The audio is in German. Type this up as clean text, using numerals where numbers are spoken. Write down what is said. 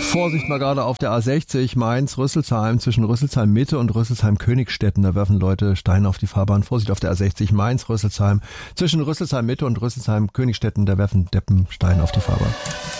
Vorsicht mal gerade auf der A60 Mainz-Rüsselsheim, zwischen Rüsselsheim-Mitte und Rüsselsheim-Königstetten. Da werfen Leute Steine auf die Fahrbahn. Vorsicht auf der A60 Mainz-Rüsselsheim, zwischen Rüsselsheim-Mitte und Rüsselsheim-Königstetten. Da werfen Deppen Steine auf die Fahrbahn.